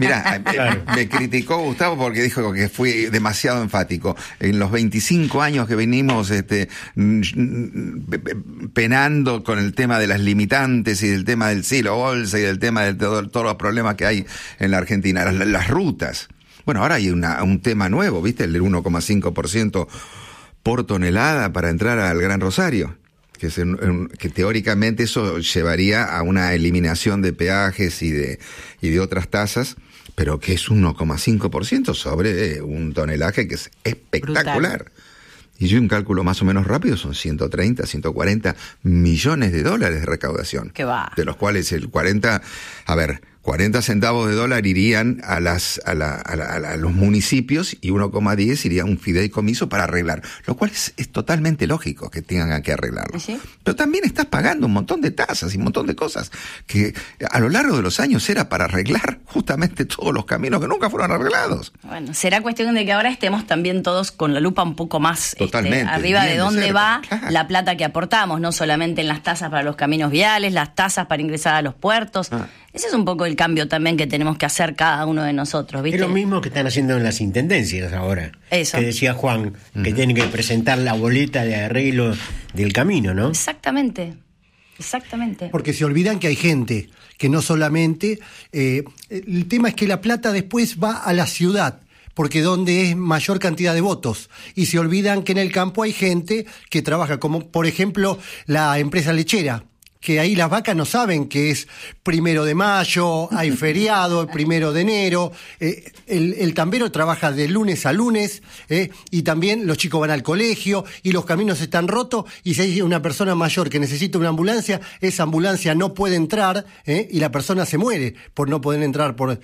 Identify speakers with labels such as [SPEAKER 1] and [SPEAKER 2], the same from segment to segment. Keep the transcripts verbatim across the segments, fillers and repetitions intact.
[SPEAKER 1] Mirá, claro. me, me criticó Gustavo porque dijo que fui demasiado enfático. En los veinticinco años que venimos este, penando con el tema de las limitantes y del tema del silo bolsa y del tema de todo, todos los problemas que hay en la Argentina, las, las rutas. Bueno, ahora hay una, un tema nuevo, ¿viste? El del uno coma cinco por ciento por tonelada para entrar al Gran Rosario. Que, es en, en, que teóricamente eso llevaría a una eliminación de peajes y de, y de otras tasas, pero que es uno coma cinco por ciento sobre eh, un tonelaje que es espectacular. Brutal. Y yo un cálculo más o menos rápido son ciento treinta, ciento cuarenta millones de dólares de recaudación.
[SPEAKER 2] ¿Qué va?
[SPEAKER 1] De los cuales el cuarenta, a ver, cuarenta centavos de dólar irían a las a, la, a, la, a los municipios y uno coma diez iría a un fideicomiso para arreglar, lo cual es, es totalmente lógico que tengan que arreglarlo. ¿Sí? Pero también estás pagando un montón de tasas y un montón de cosas que a lo largo de los años era para arreglar justamente todos los caminos que nunca fueron arreglados.
[SPEAKER 2] Bueno, será cuestión de que ahora estemos también todos con la lupa un poco más este, arriba de dónde de va claro. la plata que aportamos, no solamente en las tasas para los caminos viales, las tasas para ingresar a los puertos. Ah. Ese es un poco el cambio también que tenemos que hacer cada uno de nosotros, ¿viste?
[SPEAKER 3] Es lo mismo que están haciendo en las intendencias ahora. Eso. Que decía Juan, uh-huh. que tienen que presentar la boleta de arreglo del camino, ¿no?
[SPEAKER 2] Exactamente, exactamente.
[SPEAKER 4] Porque se olvidan que hay gente, que no solamente... Eh, el tema es que la plata después va a la ciudad, porque donde es mayor cantidad de votos, y se olvidan que en el campo hay gente que trabaja, como por ejemplo la empresa lechera, que ahí las vacas no saben que es primero de mayo, hay feriado, el primero de enero, eh, el, el tambero trabaja de lunes a lunes, eh, y también los chicos van al colegio, y los caminos están rotos, y si hay una persona mayor que necesita una ambulancia, esa ambulancia no puede entrar, eh, y la persona se muere por no poder entrar por...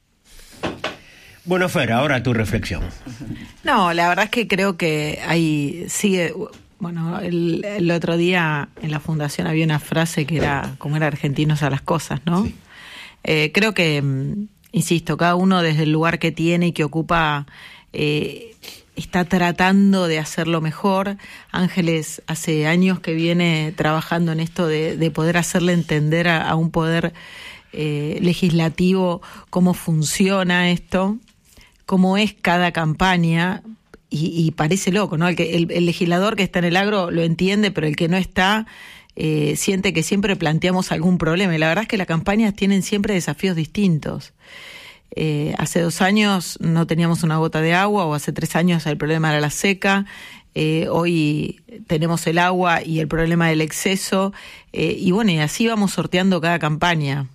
[SPEAKER 3] Bueno, Fer, ahora tu reflexión.
[SPEAKER 5] No, la verdad es que creo que ahí sigue... Bueno, el, el otro día en la fundación había una frase que era, como era argentinos a las cosas, ¿no? Sí. Eh, creo que, insisto, cada uno desde el lugar que tiene y que ocupa eh, está tratando de hacerlo mejor. Ángeles hace años que viene trabajando en esto de, de poder hacerle entender a, a un poder eh, legislativo cómo funciona esto, cómo es cada campaña. Y, y parece loco, ¿no? El, que, el, el legislador que está en el agro lo entiende, pero el que no está eh, siente que siempre planteamos algún problema. Y la verdad es que las campañas tienen siempre desafíos distintos. Eh, hace dos años no teníamos una gota de agua, o hace tres años el problema era la seca. Eh, hoy tenemos el agua y el problema del exceso. Eh, y bueno, y así vamos sorteando cada campaña.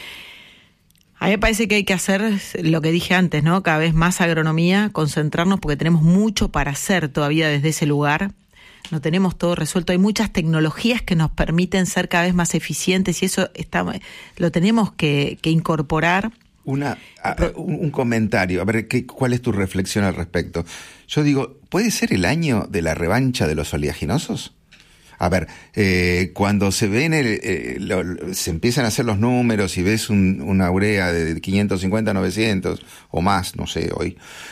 [SPEAKER 5] A mí me parece que hay que hacer lo que dije antes, ¿no? Cada vez más agronomía, concentrarnos porque tenemos mucho para hacer todavía desde ese lugar. No tenemos todo resuelto. Hay muchas tecnologías que nos permiten ser cada vez más eficientes y eso está, lo tenemos que, que incorporar.
[SPEAKER 1] Una, a, un, un comentario, a ver, ¿qué, ¿cuál es tu reflexión al respecto? Yo digo, ¿puede ser el año de la revancha de los oleaginosos? A ver, eh, cuando se ven, el, eh, lo, lo, se empiezan a hacer los números y ves un, una urea de quinientos cincuenta a novecientos o más, no sé, hoy,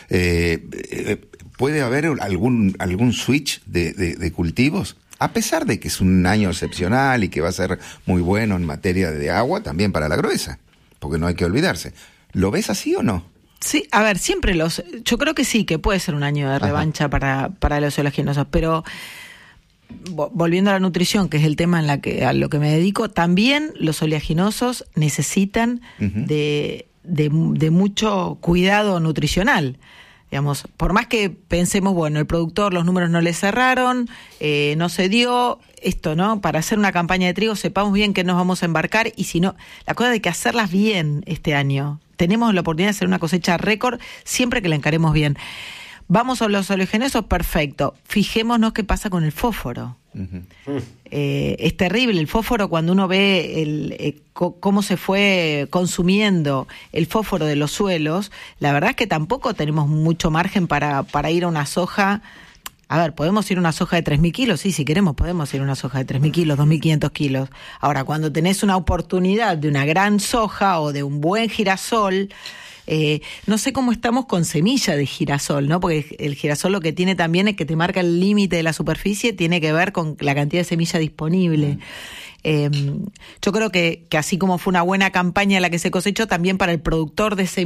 [SPEAKER 1] eh, eh, ¿puede haber algún algún switch de, de, de cultivos? A pesar de que es un año excepcional y que va a ser muy bueno en materia de agua, también para la gruesa, porque no hay que olvidarse. ¿Lo ves así o no?
[SPEAKER 5] Sí, a ver, siempre los... Yo creo que sí, que puede ser un año de revancha para, para los oleaginosos, pero... Volviendo a la nutrición, que es el tema en la que a lo que me dedico, también los oleaginosos necesitan uh-huh. de, de, de mucho cuidado nutricional. Digamos, por más que pensemos, bueno, el productor, los números no le cerraron, eh, no se dio esto, ¿no? Para hacer una campaña de trigo, sepamos bien que nos vamos a embarcar y si no, la cosa de que hacerlas bien este año. Tenemos la oportunidad de hacer una cosecha récord siempre que la encaremos bien. Vamos a los oleaginosos, perfecto. Fijémonos qué pasa con el fósforo. Uh-huh. Eh, es terrible el fósforo cuando uno ve el, eh, co- cómo se fue consumiendo el fósforo de los suelos. La verdad es que tampoco tenemos mucho margen para, para ir a una soja. A ver, ¿podemos ir a una soja de tres mil kilos? Sí, si queremos podemos ir a una soja de tres mil kilos, dos mil quinientos kilos. Ahora, cuando tenés una oportunidad de una gran soja o de un buen girasol... Eh, no sé cómo estamos con semilla de girasol, ¿no? Porque el girasol lo que tiene también es que te marca el límite de la superficie, tiene que ver con la cantidad de semilla disponible. Mm. Eh, yo creo que, que así como fue una buena campaña la que se cosechó, también para el productor de semillas